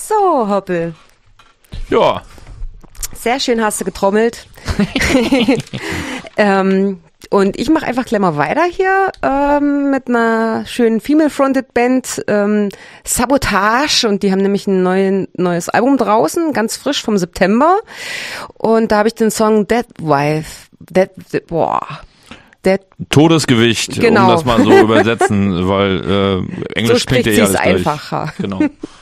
So, Hoppel. Ja. Sehr schön hast du getrommelt. Und ich mache einfach gleich mal weiter hier mit einer schönen Female-Fronted Band, Sabotage. Und die haben nämlich ein neues Album draußen, ganz frisch vom September. Und da habe ich den Song Dead Wife. Todesgewicht, genau. um das mal so übersetzen, weil Englisch so spricht klingt ja sie es alles einfacher. Gleich. Genau.